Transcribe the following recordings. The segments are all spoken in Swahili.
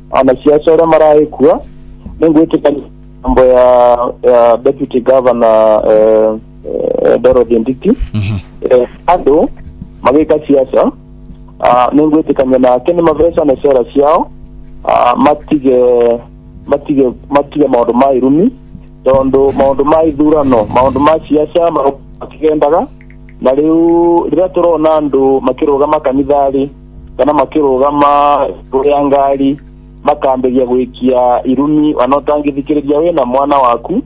ana siasa ora marai kuwa ningwete mambo ya deputy governor Dorothy Nditi ando mageka siasa ningwete kanyana kene mavresa na sera ciao matige maundu ma irumi tondo maundu ma ithurano maundu ma siasa makigendaga na riu rira turona andu makirugama kanithari kana makirugama ngari makamberia gwikia irumi wanotangithikiriria we na mwana waku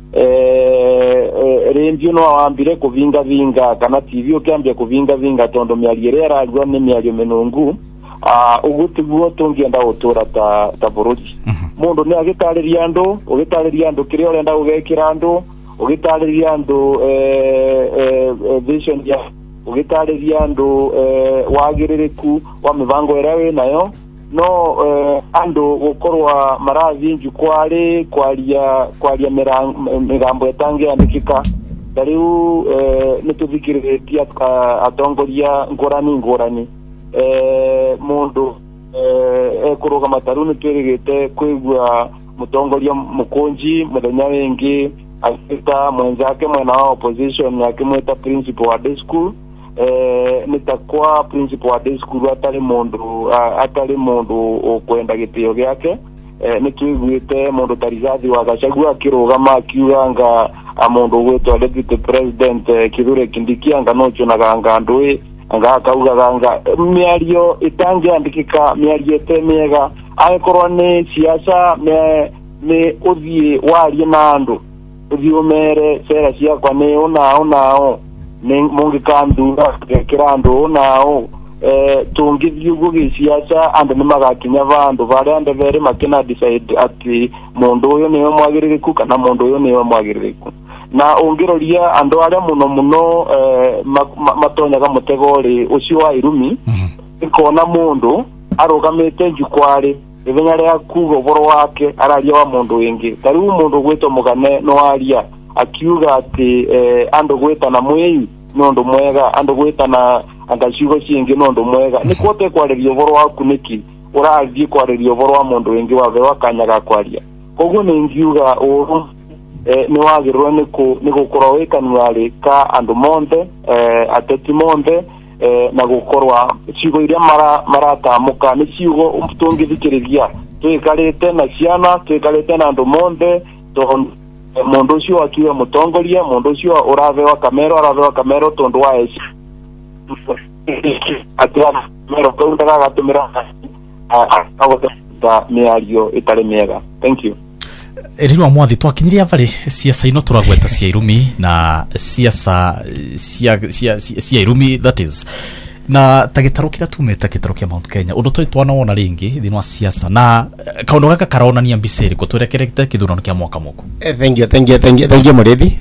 rendio no awambire kuvinga vinga kana TV ukiambia kuvinga vinga tondo miarie rarwa ni miario menungu ugutiguo tungienda utura ta bururi mundu ni agitariria andu ugitariria andu kire urenda ugekira andu ugitariria andu vision ya ugitariria andu wagiririku wa mivango erawe nayo no andu gukorwa marathi njukwari kwaria migambo etange andikika dariu nituthikiriria atongoria ngorani mundu kuruga mataruni twirigite kwigwa mutongoria mukonji muthenya wingi akita mwenzake mwena wa opposition yake mweta principal wa day school nitakwa principal wa day school atari mundu ukwenda gitio gyake nitwigwite mundu tarigathi wa Gachagua akirugama akiuganga mundu gwetwa deputy president Kithure Kindiki anga nocho naganga ndui anga kauganga miario itange andikika miario temega akorwa ni siasa me uthie warie na andu uthio sera cia kwa ni unao ni mungi kandura gekira andu unao tungithio gugi siasa andu ni magakinya vandu varia ndevere makina decide ati mundu uyu niwe mwagiririku kana mundu uyu niwe mwagiririku na ungiroria andu aria muno matonyaga mutegori ucio wa irumi ikona mundu arugamite njukwari ivenya ria kuga uboro wake araria wa mundu wingi tariu mundu gwito mugane no aria akiuga ati andu gwita na mwei nondo mwega andu gwita na angacigo cingi nondo mwega ni kote kwareria uboro waku niki urathie kwareria uboro wa mundu wingi wa wakanyaga kwaria koguo ni ngiuga ni wagirwo ni gukorwo wikanwari ka andu monde ateti monde na gukorwa ciugo iria maratamuka ni ciugo tungithikiriria twikarite na ciana twikarite na andu monde mundu ucio akiwa mutongoria mundu ucio uravewa kamero tondu wa eci atwa mero kaundaga gatumira agota miario itari miega. Thank you. Rirwa mwathi twakinyiria bari siasa ino turagweta cia irumi na siasa cia irumi, that is na tagitarukira tumeta gitarukia Mount Kenya undu twana wona ringi thini wa siasa na kaundu gaka karonania mbiceri ko twerekerete kithurano kia mwaka muku. Thank you Murithi.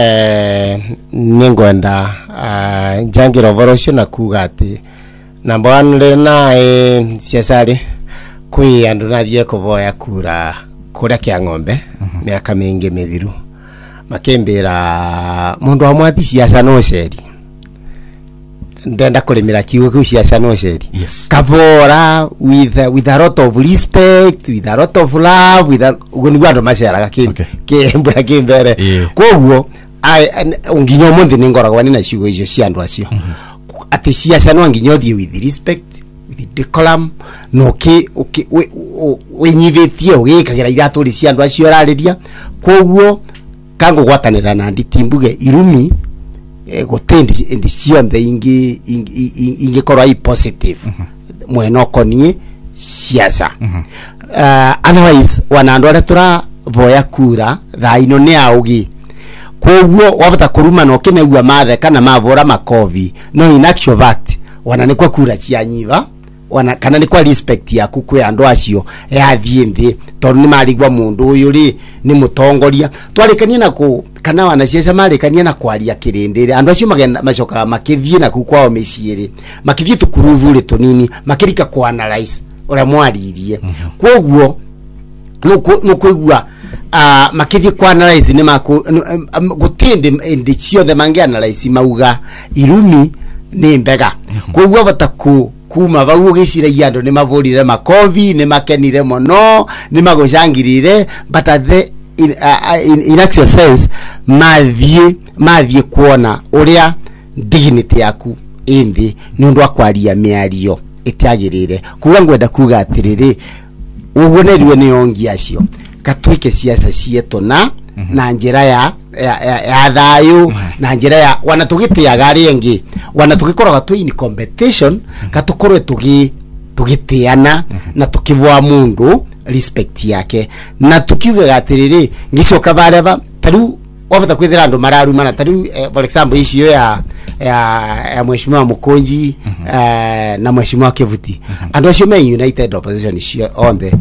Ningwenda njangira vorosho na kuga ati namba 1 na siasa ri kwi andu nathie kuvoya kura kuria kia ng'ombe miaka mingi mithiru makembera mundu wa mwathi siasa no ceri ndenda kurimira kiugo ku siasa no ceri kavora with a lot of respect, with a lot of love, with ugoni maceraga kembura kimbere koguo unginyo mundi ningoragwa ni na ciugo icio cia andu acio ati siasa no nginyo thie with respect, with decorum no wenyivetie ugikagira iratu ri cia andu acio rariria koguo kango gwatanira na nditimbuge irumi gotendi cionthe ingi korwa i positive mwena okonie siasa otherwise wanandu aria turavoya kura thaino ni augi koguo wabata kuruma no kinegua mathe kana mavora makovi no in actual fact wana ni kwa kura cia nyiva wana kana ni kwa respect yaku kwe andu acio yathie nthi tondu ni marigwa mundu uyu ri ni mutongoria twarikania na ku kana wana ciaca marikania na kwaria kirindire andu acio magenda macoka makithie na ku kwao miciiri makithie tukuruvu ri tunini makirika ku analyze ora mwaririe koguo nukuigua makithie ku analyze ni maku gutinde ndi ciothe mangi analyze mauga irumi ni mbega koguo bata ku kuma bau giciragia andu ni mavurire makovi ni makenire mono ni magucangirire but at the in actual sense mathie kuona uria dignity yaku indi ni undu akwaria miario itiagirire kuga ngwenda kuga atiriri ugoneriwe ni ongi acio katwike siasa cieto na njira ya thayu na njira ya wanatugitiaga ari engi wanatugikoroga tu in competition katukorwe tugitiana na tukivwa mundu respect yake na tukiuga atiriri ngicoka bareba taru wabata kwithira andu mararuma na taru for example icio ya mheshimiwa Mukonji na mheshimiwa Kevuti andu acio me united opposition icio on the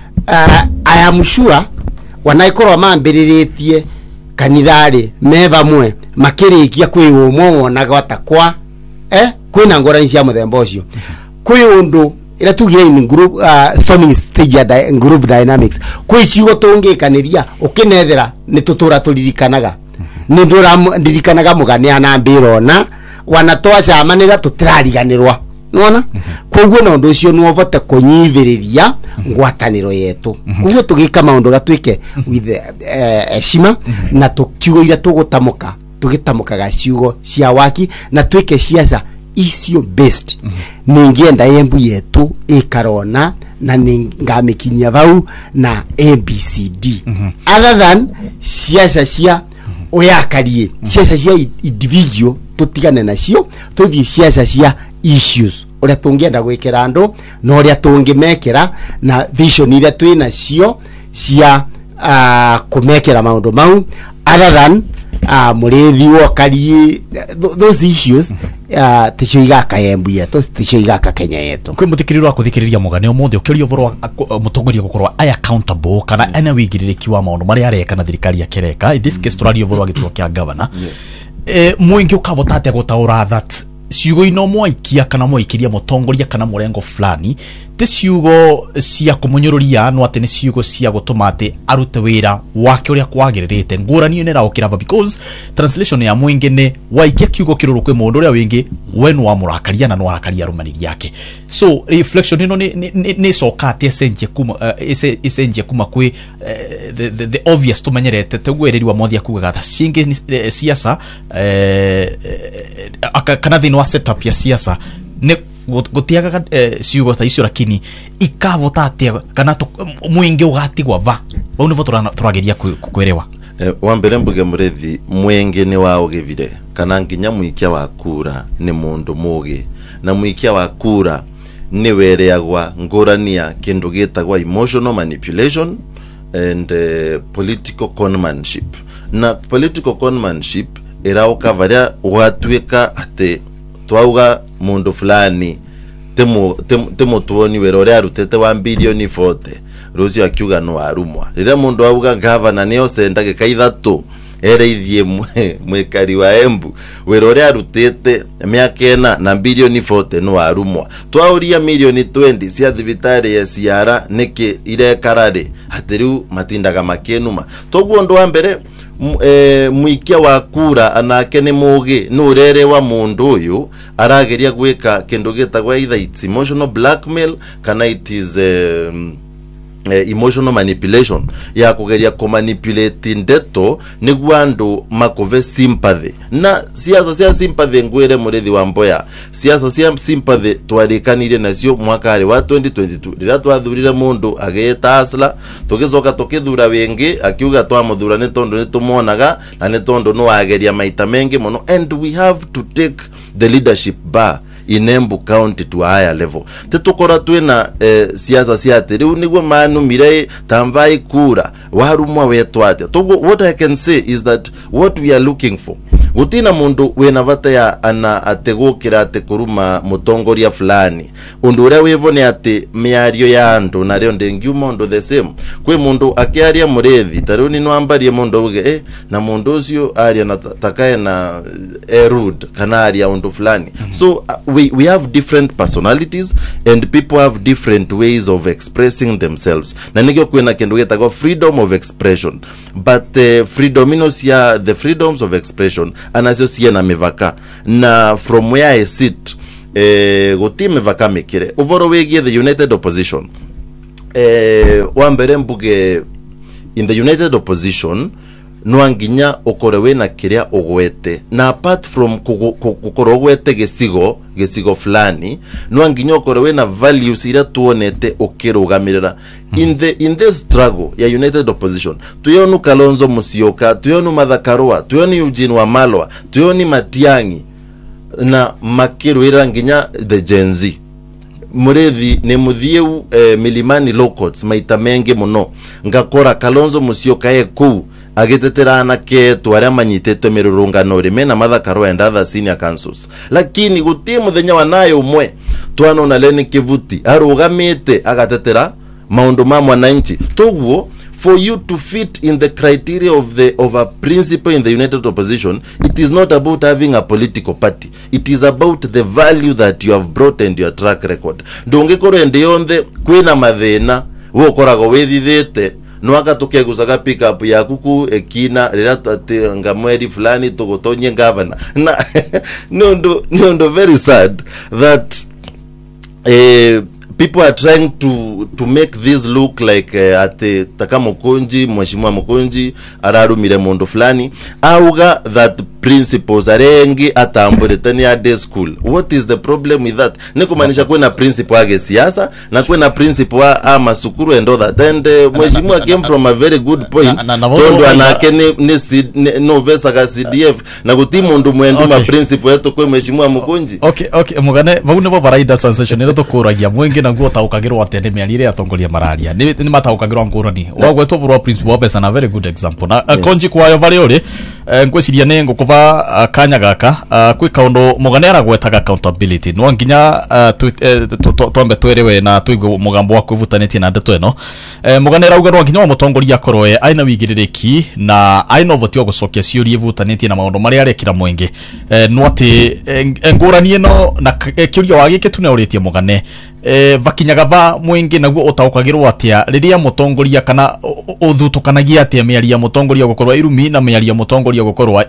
I am sure wanaikorwa mambiriritie kanithari me bamwe makirikia kwi umwe na gwata kwa kwina ngorani cia muthemba ucio kwi undu ira tugie in group storming stage group dynamics kwi ciugo tungikaniria ukinethera ni tutura turirikanaga ni ndura ndirikanaga mugania na mbirona wanatoa chamanira tutirariganirwa nona koguo na undu ucio no vote kunyiviriria ngwataniro yetu koguo tugika maundu gatwike with heshima na tukiugo ira tugitamukaga ciugo cia waki na twike ciaca icio based ningienda embu yetu ikarona na ngamikinya bau na ABCD other than ciaca cia oyakarie ciaca cia individual tutigane nacio tuthie ciaca cia issues uria tungienda gwikira andu na uria tungimekira na vision ira twina cio cia kumekira maundu mau other than murethi wakarie those issues ticio igaka Embu yetu ticio igaka Kenya yetu kwi muthikiriro akuthikiriria mugane umuthi ukirio voro mutongoria gukorwa ai accountable kana ena wigiririki wa maundu maria areka na thirikari ya kereka in this case turario voro agituo kia governor muingi ukavota ate gutaura that ciugo ino mwaikia kana mwaikiria mutongoria kana murengo fulani te ciugo cia kumunyururia no ate ni ciugo cia gutuma ate arute wira wake uria kwagiririte ngurani nera okirava because translation ya mwingi ne waikia kiugo kiruru kwe mundu uria wingi wenu wa murakaria na no arakaria rumaniri yake so reflection ino ni sokate esenje kuma kwe the obvious tumenyerete tegwereri wa mothia kuga gatha cingi siasa kana thini wa setup ya siasa ne gutiaga ciugo ta icio lakini ikavota atia kana mwingi ugatigwa va bau ni votora turageria kwerewa wa mbere mbuge murethi mwingi ni wa ugivire kana nginya mwikia wa kura ni mundu mugi na mwikia wa kura ni wereagwa ngurania kindu gitagwa emotional manipulation and political conmanship na political conmanship irauka varia watwika ate twauga mundu fulani temo tuoni wero ria rutete 1 bilioni 40 rucio akiuga no arumwa rira mundu auga governor nio sendage kaithatu ereithie mwekari wa Embu wero ria rutete miakena na bilioni 40 no arumwa twauria milioni 20 cia thibitari ya ciara niki irekarare hatiru matindaga makenuma toguo ndo wa mbere mwikia wa kura anake ni mugi no rere wa mundu uyu arageria gwika kindu gitagwa either it's emotional blackmail kana it is emotional manipulation ya kugeria kumanipulate ndeto niguo andu makove sympathy na siasa cia sympathy ngwire murethi wa Mboya siasa cia sympathy twarikanire nacio mwakari wa 2022 rira twathurire mundu ageta asla tugicoka tukithura wingi akiuga twamuthura ni tondu ni tumuonaga na ni tondu no ageria maita mengi muno and we have to take the leadership bar in Embu County to a higher level tetukora twina siasa cia riu niguo manumire tamvai kura warumwa wetwate togo what I can say is that what we are looking for gutina mundu wena vata ya ana ategukira ate kuruma mutongoria fulani undu uria wivone ate miario ya andu na rio ndengiuma undu the same kwe mundu akiaria murethi taruni no ambarie mundu uge na mundu ucio aria na takae na rude kana aria undu fulani so we have different personalities and people have different ways of expressing themselves na nigyo kwena kindu getago freedom of expression but freedom the freedoms of expression anacio cia na mivaka na from where I sit gutime vakamikire uvoro wegie the United Opposition wambere mbuge in the United Opposition nwanginya ukorewe na kiria ugwete na apart from kukorogwete gesigo fulani nwanginya ukorewe na values ira tuonete ukirugamirira in this struggle ya United Opposition tuyonu Kalonzo Musyoka tuyonu Mathakarua tuyonu Eugene Wamalwa tuyonu Matiang'i na makiru ira nginya the Gen Z murethi ne muthieu milimani low courts maita mengi muno ngakora Kalonzo Musyoka ku agiteterana ke twaria manyitetwe mirurungano rime na Mathakarua and other senior councils lakini guti muthenya wanayo umwe twanona Leni Kivuti arugamite agatetera maundu ma mwananchi toguo for you to fit in the criteria of a principle in the United Opposition. It is not about having a political party, it is about the value that you have brought and your track record. Ndungikoro endeyonde kwina mathina wo korago withithite nwaka tukegusaga pick up ya kuku ekina rira nga mweri fulani tugotonye governor na no very sad that people are trying to make this look like at Takamukunji Mheshimiwa Mukunji ararumire mundu fulani auga that principles arengi atamburetani ade school. What is the problem with that? Nikumanisha kuna principle age siasa na kuna principle masukuru and all that. And Mheshimiwa came from a very good point. Tondo anake no vesa ga CDF na gutimu ndu mwendu ma principle yetu kwa Mheshimiwa Mukunji. Okay mugane vagune bo varaida transition ira tukuragia mwingi na nguo taukagirwo atene mialire atongoria mararia ni mataukagirwo ngurani wagwetwo vurwa principle of a very good example na konji kwayo vari uri ngwiciria ne ngukuva kanya gaka kwi kaundu mugane aragwetaga accountability no nginya twambe twerewe na tuigwe mugambo wa kuvutanĩtie na ndeto eno mugane rauga no nginya mutongoria korwe aina wigiririki na aina voti wa gucokia ciurie vutanĩtie na maundu maria arekira mwenge no ati ngurani eno na kiuria wagike tuneuritie mugane vakinyaga va mwingi naguo utaukagirwo atia riria mutongoria kana uthutukanagia atia miaria mutongoria gukorwa irumi na miaria mutongoria gukorwa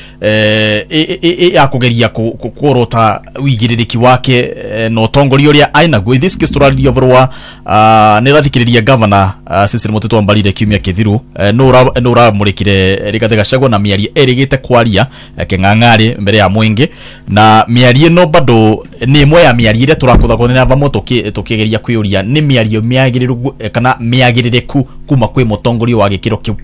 akugeria kurota wigiririki wake no tongoria uria aina go this case turaria vorwa nirathikiriria governor Cecily Mutito Mbarire kiumia kithiru no uramurikire Rigathi Gachagua na miaria erigite kwaria king'ang'ari mbere ya mwingi na miaria no bado ni imwe ya miaria ire turakuthagwo ni ava moto tukigeria kwiuria ni miario miagiriru kana miagiririku kuma kwi mutongoria wa gikiro kiu.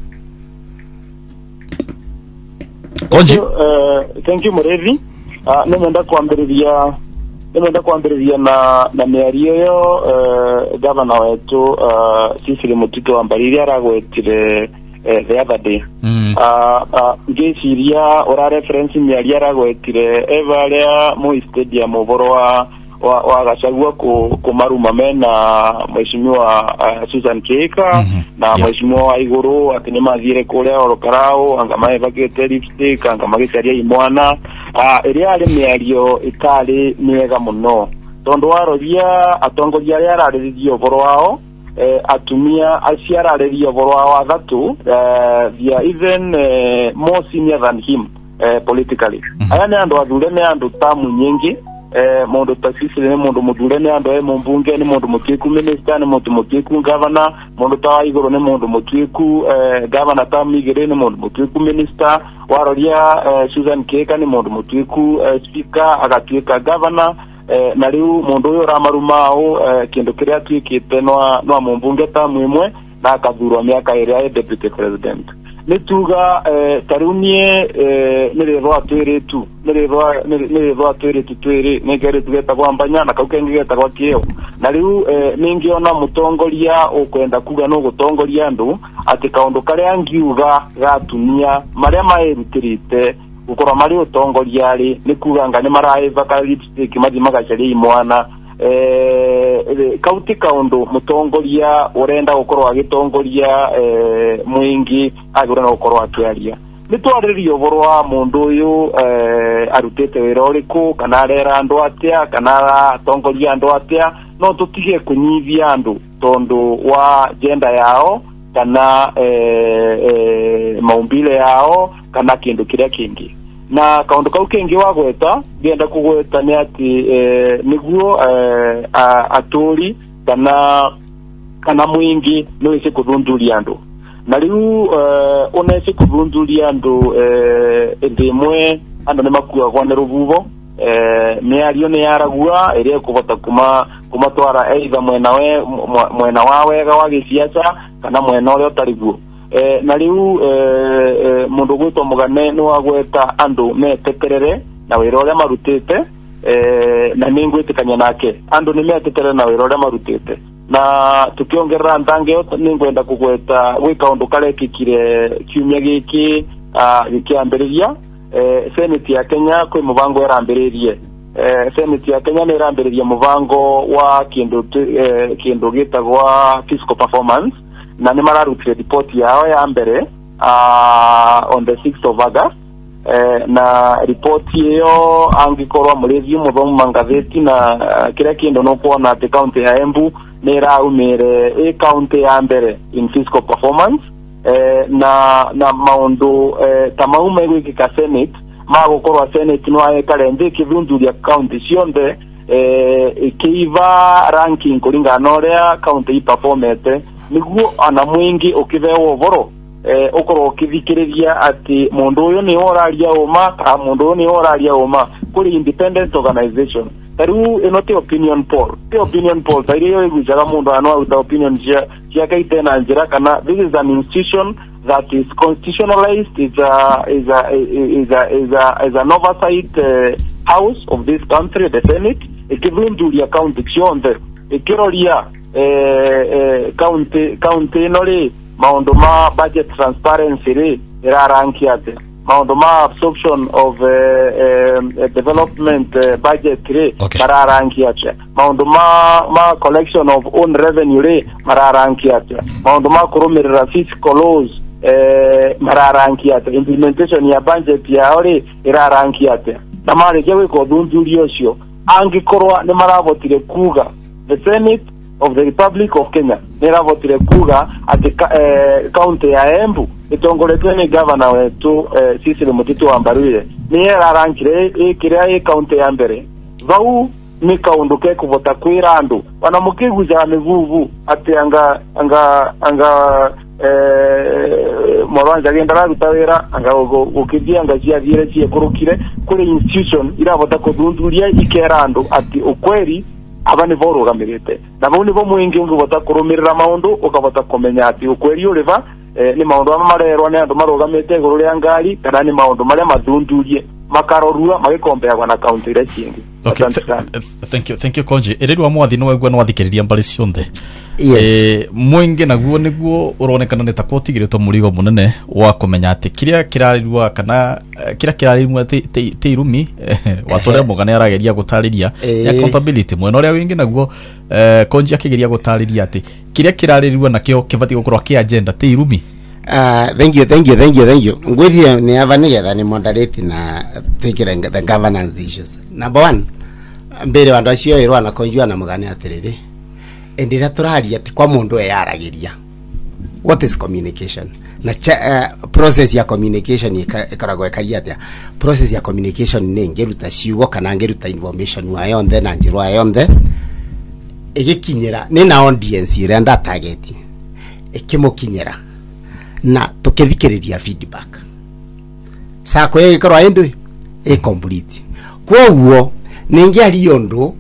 Konji thank you Murevi. Nenda kuambiriria na miario yo governor wetu Cecily Mutito Mbarire aragwetire the other day. Ngeciria ora reference miaria aragwetire evaria mu stadium uboro wa Gachagua kumaruma mena Mheshimiwa Susan Keka na Mheshimiwa wa Iguru atini mathire kuria orokarao anga maevagete lipstick anga magicaria imwana iria ari miario itari miega muno tondu waroria atongoria aria arariririo uboro wao atumia aciarariririo uboro wao athatu they are even more senior than him politically. Aya ni andu athure ni andu tamu nyingi mundu tasisi ni mundu muthure ni andu mumbunge ni mundu mutiku minister ni mundu mutiku governor mundu tawa Iguru ni mundu mutiku governor tamigire ni mundu mutiku minister waroria Susan Keka ni mundu mutiku speaker agatuika governor na riu mundu uyu ramarumao kindu kiria twikite no mumbunge tamu imwe na akathurwa miaka iri deputy president nituga tarunie nirethwa twiritu twiri nigere tugeta gwambanya na kaukengi geta gwa kiyo na riu ningiona mutongoria ukwenda kuga no gutongoria andu ati kaundu karia ngiuga gatumia maria maerutirite gukora mari utongoria ri nikuga ngani maraiva ka lipstick mathi magacaria imwana kauti kaundu mutongoria urenda gukorwa agitongoria mwingi agura no gukorwa akiaria nitwariririo vorwa mundu uyu arutete wira uriku kana arera andu atia kana atongoria andu atia no tutige kunyithia andu tondu wa gender yao kana maumbile yao kana kindu kiria kingi na kaundu kau kengi wa gweta ngenda kugweta ni ati niguo aturi kana mwingi no ise kuthunduria andu na riu unese kuthunduria andu ndimwe andu ni makuagwa ni ruvuvo ni ario ni yaragua ire kubota kumatwara either mwena wa wega wa gisiasa kana mwena uria utariguo na riu mundu gwitwa Mugane ni wagweta andu meteterere na wira uria marutite na ningwitikanya nake andu ni meteterere na wira uria marutite na tukiongerera ndange ni ngwenda kugweta gwika undu karekikire kiumia giki gikiambiriria Senate ya Kenya kwi muvango erambiririe Senate ya Kenya ni erambiririe muvango wa kindu gitagwa fiscal performance na ni mararutire report yao ya mbere on the 6th of August na report hiyo angikorwa mureview muthomu mangatheti na kila kindu no kuona ati county ya Embu ni raumire county ya mbere in fiscal performance na maundu tamaume gwikika Senate magukorwa Senate no ayekarende kivunduria county cionde ikiva ranking kuringana na uria county performete niguo ana mwingi ukivewo voro ukorwo ukithikiriria ati mundu uyu ni oraria uma mundu uyu ni oraria uma kuri independent organization taru enote opinion poll tairio igujaga mundu ano auta opinion cia kaite na njira kana this is an institution that is constitutionalized is an oversight house of this country, the Senate ikivunduria county cionde ikiroria county nori maundu ma budget transparency ri iraranki ate maundu ma absorption of development budget ri mararanki ate maundu ma collection of own revenue ri mararanki ate maundu ma kurumirira fiscal laws mararanki ate implementation ya budget ya ori iraranki ate na mari jewe ko thundurio cio angikorwa ni maravotire kuga the Senate of the Republic of Kenya niravotire kuga ati county ya Embu itongoretwe ni governor wetu Cecily Mutitu Wambaruire ni yararankire ikiria county ya mbere vau ni kaundu ke kuvota kwira andu wana mukiguja mivuvu ati anga moranja gendara rutawira anga ukithia anga cia thire cie kurukire kuri institution iravota kuthunduria ikera andu ati ukweri abani vorugamirite na vau nivo mwingi ungivota kurumirira maundu ukavota kumenya ati ukweri uriva ni maundu amarerwa ni andu marugamite iguru ria ngari kana ni maundu maria mathundurie makarorua magikombeagwa na county iria cingi. Okay, thank you Konji. Erirwa mwathi no wegwa no wathikiriria mbali cionthe. Yes. Mwingi naguo niguo uronekana ni takwo tigiritwo murigo munene wa kumenya ati kiria kirarirwa kana kiria kirarirwa te irumi watoria Mugane arageria gutariria accountability mwena uria wingi naguo Konji akigeria gutariria ati kiria kirarirwa nakio kibati gukorwa ki agenda te irumi. Thank you. Ngwithia ni avanigetha ni moderate na twikire the governance issues. Number 1, mbere wandu acio irwa na Konjua na Mugane atiriri. Endira turaria ati kwa mundu eyaragiria. What is communication? Na process ya communication ikaragwo ekaria atia. Process ya communication ni ngeruta ciugo kana ngeruta information wa yonde na njirwa yonde. Igikinyira ni na audience ire nda target. Ikimukinyira na tukithikiriria feedback sako ikorwa indu complete kwoguo ningiari undu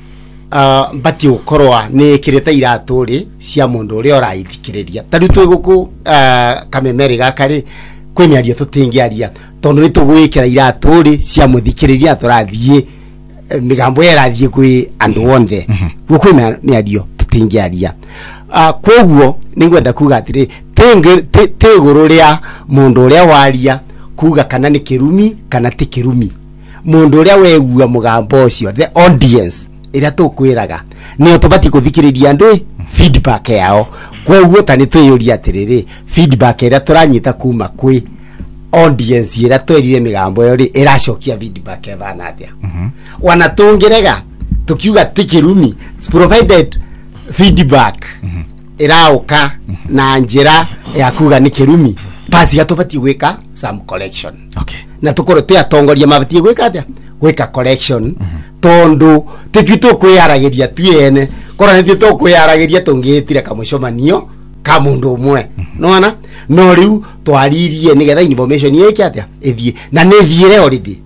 mbati ukorwa ni kireta iraturi cia mundu uri oraithikiriria tari twiguku kamemeri gakari kwi miario tutingiaria tondu ni tugwikira iraturi cia muthikiriria turathie migambo yarathie kwi andu onthe gukwi miario tutingiaria kwoguo ningwenda kuga atiri teguru ria mundu uria waria kuga kana ni kirumi kana ti kirumi mundu uria wegua mugambo ucio the audience ira tukwiraga ni tubati kuthikiriria andu feedback yao kwoguo tani twiyuria atiriri feedback ira turanyita kuma kwi audience ira twirire migambo yo ri iracokia feedback evana atia wana tungirega tukiuga ti kirumi provided feedback irauka na njira ya kuga ni kirumi pasi gatubati gwika some collection okay na tukoro te atongoria mabati gwika atia gwika collection tondu tikito kwiyaragiria tuyene kora nthi to kwiyaragiria tungitire kamucomanio ka mundu umwe nona no riu twaririe nigetha information yeke atia ithie na ne thiire already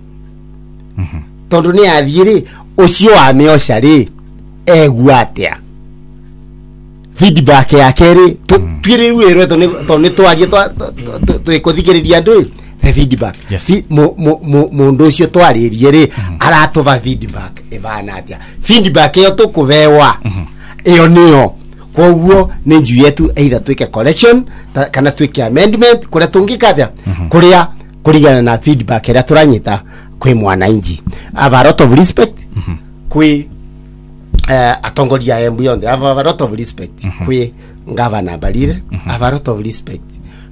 tondu ni athiire ucio wa meoca ri egua atia feedback yake ri twire wero to twarie twikuthikiriria andu the feedback mundu ucio twaririe ri aratuva feedback evana atia feedback yo tukuvewa iyo niyo koguo ni nju yetu either twike collection kana twike amendment kuria tungikathia kuria kurigana na feedback ira turanyita kwi mwananchi have a lot of respect kwi atongoria embu yonde have a lot of respect kwi governor Balire have a lot of respect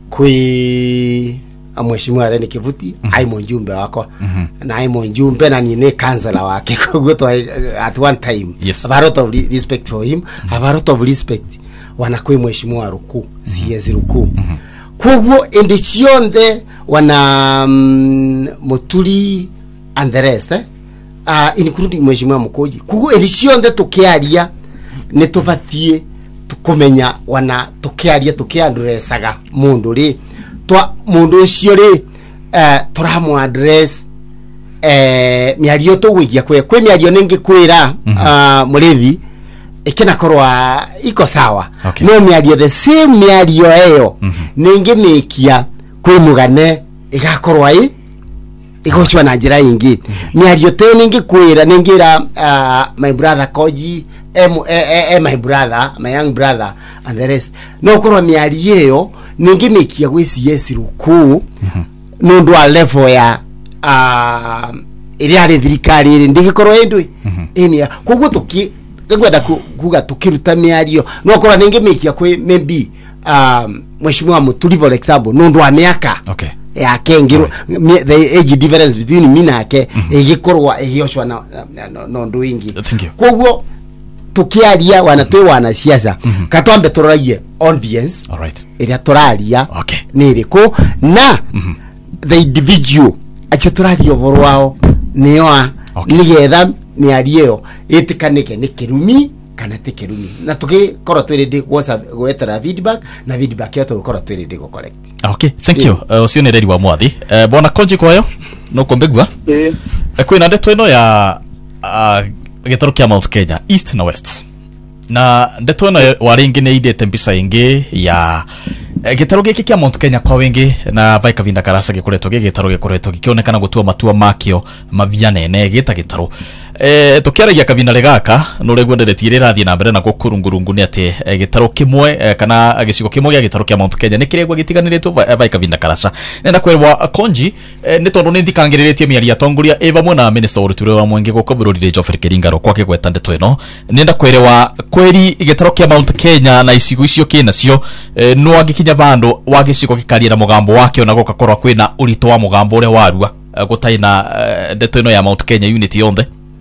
kwi amheshimiwa Irene Kivuti aimo njumbe wako na aimo njumbe na ni kansela wake koguo at one time have a lot of respect for him have a lot of respect wana kwi mheshimiwa Ruku CS Ruku koguo indicionde wana Muturi and the rest including mheshimiwa Mukoji koguo indicionde tukiaria ne tubatie tukumenya wana tukiaria tukianduresaga mundu ri twa mundu ucio ri turamu address miario tugwigia kwe miario ningi kwira murethi ikina korwa iko sawa no miario the same miario eyo ningi mikia kwi mugane igakorwa igochwa na njira ingi miario te ningi kwira ningira my brother Koji my brother my young brother and the rest no korwa miario eyo ningi mikia gwi CS Ruku nundu a level ya iri ari thirikari iri ndigikorwo indwi emia koguo ngwenda kuga tukiruta miario no korwa ningi mikia kwi maybe mheshimiwa Muturi for example nundu a miaka ya kengiro the age difference between me na ke igikorwa igioshwa no ndu ingi koguo tukiaria wana twi wana siasa katwambe turoraie audience iria turaria niriko na the individual acha turaria over wao niyo nigetha miario itikanike ni kirumi kana ti kirumi na tugikorwo twirindi gwetera feedback na feedback yo tugikorwo twirindi go correct thank you ucio ni reri wa mwathi bona Konji kwayo no kombegwa kwina ndeto ino ya gitaro kia Mount Kenya East na West na ndeto ino waringi ni idete mbisa ingi ya gitaro giki kia Mount Kenya kwa wingi na vai kavinda karasa gikuretwo gitaro gikuretwo gikionekana gutua matua makio mavianene gita gitaro tukiaragia kavinda legaka no regwenderetie rirathie na mbere na gukurungurungu ni ati gitaro kimwe kana gicigo kimwe gia gitaro kia Mount Kenya nikiregwa gitiganiritwo vai kavinda karasa nenda kwerwa Konji ni tondu ni thikangiriretie miaria tongoria eva mwana minister uruture wa mwenge gukoburorire Geoffrey Kiringaro kwake gweta ndeto ino nenda kwerwa kweri gitaro kia Mount Kenya na isigo icio kinacio no agikinya vandu wa gicigo gikaria na mugambo wake ona gukakorwa kwina urito wa mugambo ure warua gutaina ndeto ino ya Mount Kenya unity yonde.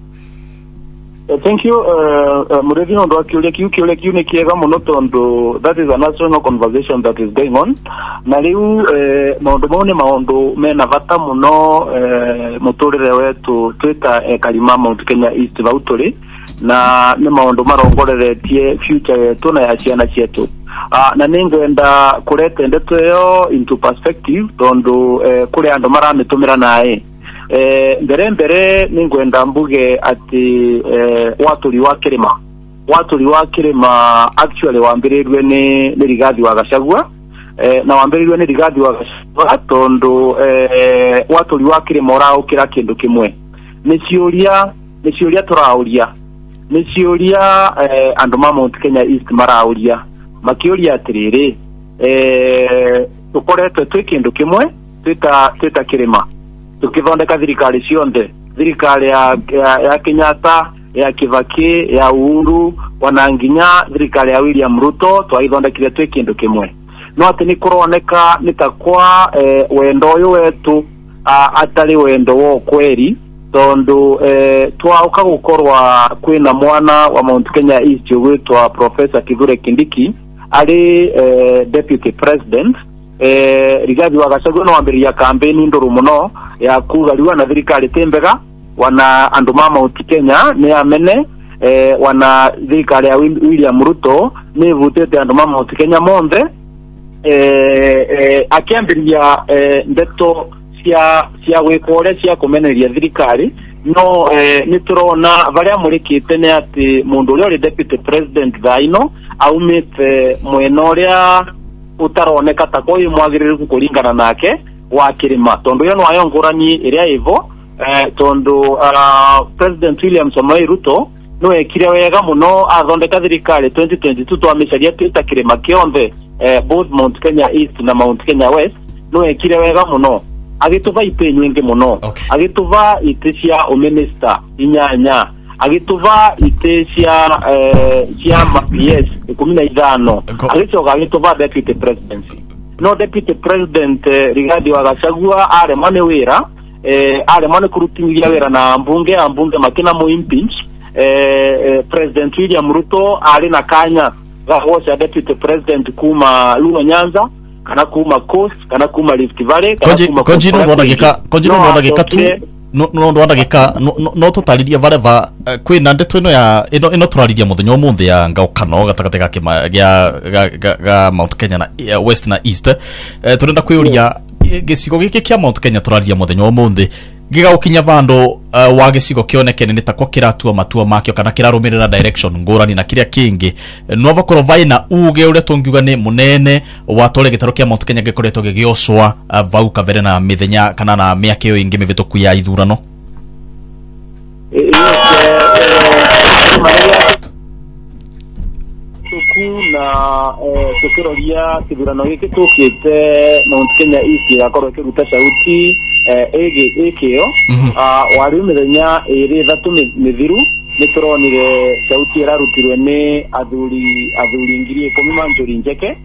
Thank you. Murethi ndo akiulia kiu ni kiega muno tondu that is a national conversation that is going on. Na riu maundu mau ni maundu mena vata muno muturire wetu twita kalima Mount Kenya East vauturi na ni maundu marongoreretie future yetu na ya ciana cietu. Na ningwenda kurete ndeto yo into perspective tondu kuri andu maramitumira nae mbere ningwenda mbuge ati waturi wa kirima actually wambirirwe ni Rigathi wa Gachagua na wambirirwe ni Rigathi wa Gachagua tondu waturi wa kirima uraukira kindu kimwe ni ciuria turauria ni ciuria andu ma Mount Kenya East marauria makiuria atiriri tukoretwe twi kindu kimwe twita kirima tukithondeka thirikari cionde thirikari ya Kenyatta ya Kibaki ya Uhuru wana nginya thirikari ya William Ruto twaithondekire twi kindu kimwe no ati ni kuroneka nitakwa wendo uyu wetu atari wendo wo kweri tondu twauka gukorwa kwina mwana wa Mount Kenya East ugwitwa Professor Kithure Kindiki ari deputy president Rigathi wa Gachagua no ambiria campaign nduru muno ya kugariwa na thirikari tembega wana andu ma Mount Kenya ni amene wana thirikari ya William Ruto ni vutete andu ma Mount Kenya monthe akiambiria ndeto cia gwikore cia kumeneria thirikari no ni turona varia murikite ni ati mundu uri deputy president thaino aumite mwena uria utaroneka ta ko imwagiriru kuringana nake wa kirima tondu yo no ayongurani iria ivo tondu president William Samoei Ruto no ekire wega muno athondeka thirikari 2022 twamicaria twita kirima kionthe both Mount Kenya East na Mount Kenya West no ekire wega muno agituva ite nyingi muno agituva ite cia minister inyanya agituva ite cia PS 15 agicoka agituva deputy presidency no deputy president Rigathi wa Gachagua are mane wira are mane kurutiria wira na ambunge makina mu impeach president William Ruto ari na kanya gahoca deputy president kuma Luo Nyanza kana kuma Coast kana kuma Rift Valley kana kuma konjino ndwandagika no tutariria vareva kwina ndeto ino ya ino turariria muthenya umuthi ya ngaukano gatagate ga Mount Kenya na West na East turenda kwiuria gicigo giki kia Mount Kenya turariria muthenya umuthi gigaukinya vando wa gicigo kionekene ni takwa kiratua matua makio kana kirarumirira direction ngurani na kiria kingi nova korovai na uge ure tungiuga ni munene watore gitaro kia Mount Kenya gikoretwo gigiocwa vau kavere na mithenya kana na miaka yo ingi mivituku ya ithurano na tukiroria kithurano giki tukite Mount Kenya East gakorwo kiruta sauti ekio wari mithenya iri thatu mithiru nituronire sauti irarutirwe ni athuri 10,000 manjuri njeke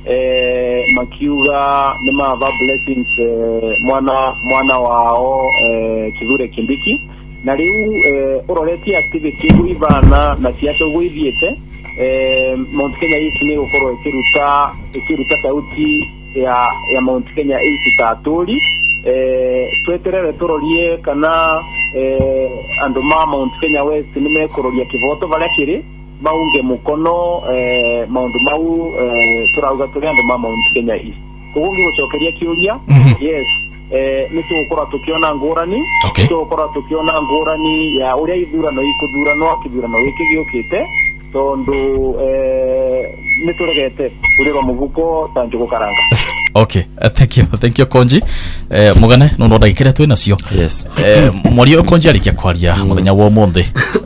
makiuga ni mava blessings mwana wao Kithure Kindiki na riu uroreti activity guivana na siasa guithiete Mount Kenya East ni gukorwo ikiruta sauti ya Mount Kenya East taturi tweterere turorie kana andu ma Mount Kenya West ni mekuroria kivoto varia kiri maunge mukono maundu mau turauga turi andu ma Mount Kenya East kugungi gucokeria kiuria yes ni tukorwa tukiona ngurani tukorwa tukiona ngurani ya uria ithurano ikuthuranwa kithurano giki giukite tondu ni turegete uriro muvuko tanjugo karanga. Okay, thank you Konji. Mugane no ndagikire twi nacio. Yes. Morio Konji arikia kwaria muthenya wa umuthi.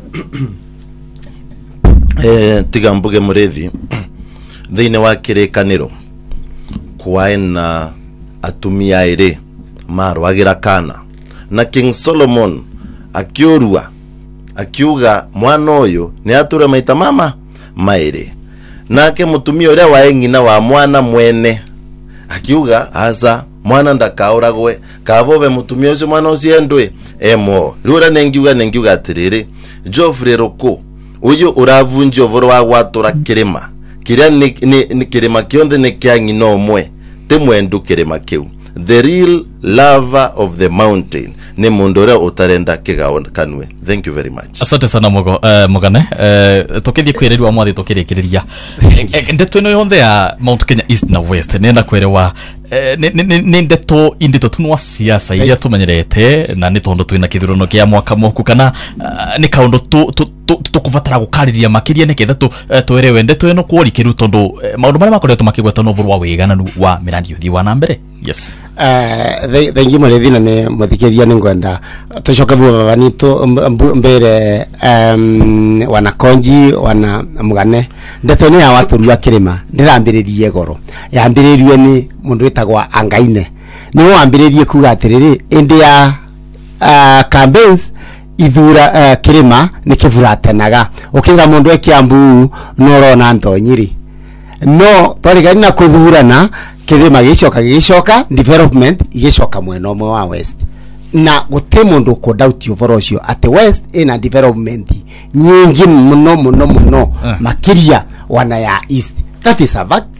Tigambuge murethi thiine wa kirikaniro kwaena atumia ere marwagira kana na King Solomon akiurua akiuga mwana uyu ni ature maita mama maire nake mutumia uria wa engina wa mwana mwene akiuga asa mwana ndakauragwe kavobe mutumia ucio mwana ucio endwe emo rura nengiuga atiriri Geoffrey Roko uyu uravunjia uvoro wa gwatura kirima kiria ni kirima kionthe ni kia ngina umwe timwendu kirima kiu the real lover of the mountain ni mundu uria utarenda kigaokanwe. Thank you very much. Asante sana Mugane. Tukithie kwiriria mwathi tukirikiriria ndeto ino yonthe ya Mount Kenya East na West nenda kwerewa ni ndeto indito tunwa siasa iria tumenyerete na ni tondu twina kithurano kia mwaka moku kana ni kaundu tukuvatara gukariria makiria neketha twerewe ndeto ino kworikiru tondu maundu maria makoretwo makigweta no vuru wa wigananu wa mirandi uthi wa nambere. Yes. Thank you Marethina ne muthikiria ni ngwenda tucoke vuva ni to mbere wana Konji wana Mugane ndeto ni ya waturua kirima ndirambiririe goro yambiririe ni mundu witagwa Angaine ni wambiririe kuga atiriri indi ya campaigns ithura kirima ni kivuratenaga ukiga mundu ekiambu norona ndonyiri no torigani na kuthurana kirima gicoka development igicoka mwena umwe wa West na guti mundu ko doubt uvoro cio ati West ina development nyingi muno makiria wana ya East. That is a fact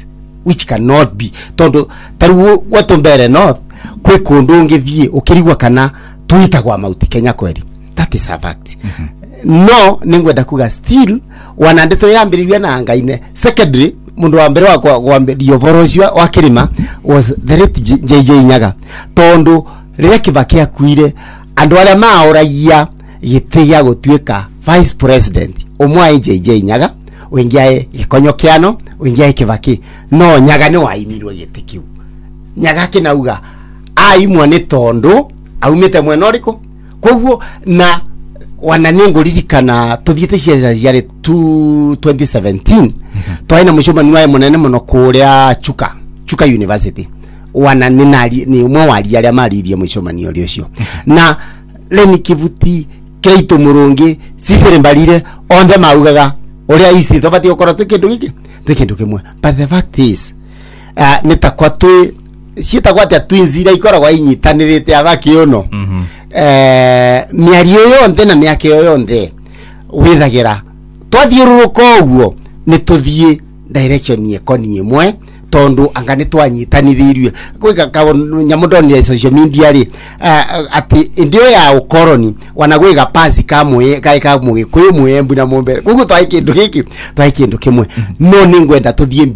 which cannot be tondo taru watombere north kwe kundu ngithie ukirigwa kana tuitagwa Mount Kenya kweli. That is a fact. No ningwenda kuga still wanandeto yambiriria na angaine secondary mundu wa mbere wa kwambirio borocio wa kirima was the late JJ Nyaga tondu rire Kibaki akuire andu aria maoragia gitiya gutuika vice president umwe JJ Nyaga wingiae Gikonyo Kiano wingiae Kibaki no Nyaga ni waimirwe gitikiu Nyaga kinauga aimwe ni tondu aumite mwena uriko koguo na wananengoririkana tuthiete ciaca ciarĩ 2017 twaina mucomani wae munene muno kuria Chuka University ni umwe wa aria maririe mucomani ucio na Leni Kivuti Keito Murungi Cicere Mbarire onthe maugaga uria isi tobati ukora tukindu kimwe but the fact is nitakwa twi cietagwa tia twins ira ikoragwa inyitanirite athaki uno miario yonthe na miake yonthe withagira twathiururuka uguo ni tuthie direction yekoni imwe tondu anga ni twanyitanithirie kwika nyamudoni ya social media ri ati ndio ya ukoroni wanagwiga pasi kamwe kaika mugikuyu mwembu na mumbere kuko twaikindu kimwe no ningwenda tuthie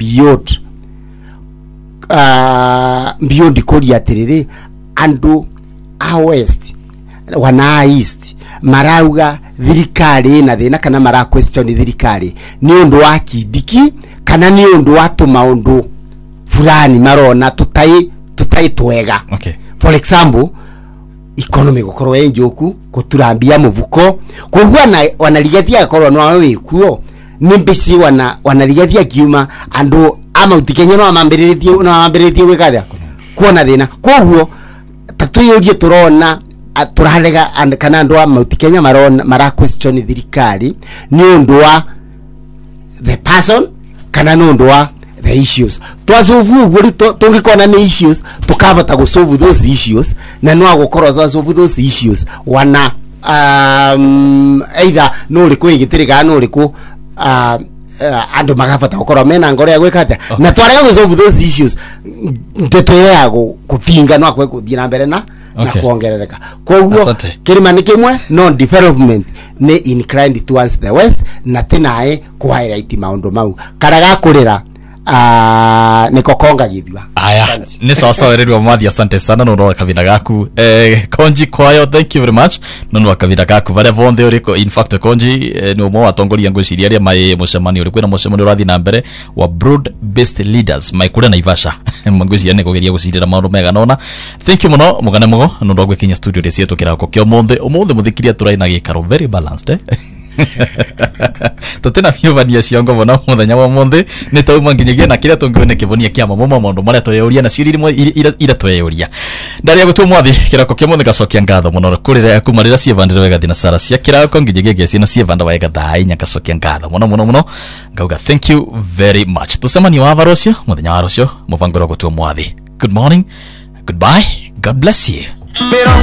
beyond kodi atiriri andu a west wana east marauga thirikari na thina kana mara question thirikari ni undu wa kidiki kana ni undu wa tumaundu fulani marona tutai twega. Okay. For example economy gukorwo enjoku kuturambia muvuko kugwa wanarigathia korwo no wikuo nimbisi wanarigathia kiuma andu Mount Kenya no amambiritie gwikatha kuona thina koguo tatuyurie turona turarega kana andu a Mount Kenya mara question thirikari ni undu wa the person kana ni undu wa the issues twasolve guri tungikona ni issues tukavota go solve those issues na no agokorwo za solve those issues wana either no riku igitiriga no riku andu magavota gukorwo mena ngore ya gwikata na twarega go solve those issues ndeto yago kupinga no akwe kuthia na mbere na kuongerereka koguo kirima ni kimwe no development ni inclined towards the west na tinae ku highlight maundu mau karaga kurira niko konga githwa aya ni sasa wererio mwathi asante sana no ro kavida gaku Konji kwayo thank you very much no kavida gaku vale vonde uriko in fact Konji ni umo atongoria ngwiciria aria mai mucemani uri kwina mucemani urathi na mbere wa broad based leaders mai kure na Ivasha ngwiciria ni kugeria gucirira maundu mega nona thank you muno mugane mugo no ndo gwikinya studio ri cietu kirako kio umuthi muthikiria turaina gikaro very balanced tutena mivania ciongo bona muthenya wa muthi ni tauma nginyagia na kira tungione kivonia kia mamo maundu maria tweyuria na ciriri mwe ira tweyuria ndaria gutu mwathi kirako kia muthi gacokia ngatho muno kurira kumarira cievandire wega thina sara cia kirako nginyagia gecino cievanda wega thai nya gacokia ngatho muno ngauga thank you very much tusemani wa varocio muthenya wa rocio muvangiro gutu mwathi good morning goodbye god bless you.